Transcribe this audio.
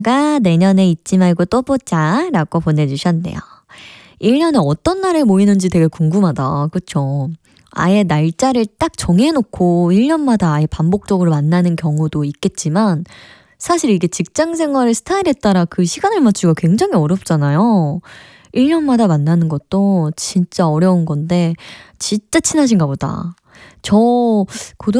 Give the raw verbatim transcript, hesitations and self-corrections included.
가 내년에 잊지 말고 또 보자 라고 보내주셨네요. 일 년에 어떤 날에 모이는지 되게 궁금하다. 그쵸? 아예 날짜를 딱 정해놓고 일 년마다 아예 반복적으로 만나는 경우도 있겠지만 사실 이게 직장 생활의 스타일에 따라 그 시간을 맞추기가 굉장히 어렵잖아요. 일 년마다 만나는 것도 진짜 어려운 건데 진짜 친하신가 보다. 저 고등